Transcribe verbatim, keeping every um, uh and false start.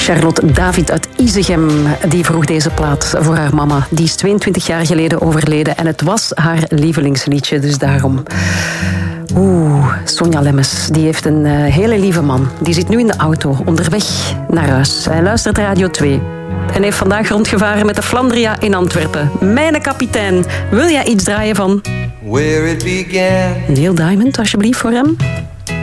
Charlotte David uit Izegem, die vroeg deze plaat voor haar mama. Die is tweeëntwintig jaar geleden overleden en het was haar lievelingsliedje, dus daarom. Oeh, Sonja Lemmes, die heeft een uh, hele lieve man. Die zit nu in de auto, onderweg naar huis. Hij luistert Radio twee en heeft vandaag rondgevaren met de Flandria in Antwerpen. Mijn kapitein, wil jij iets draaien van Where it began. Neil Diamond, alsjeblieft, voor hem?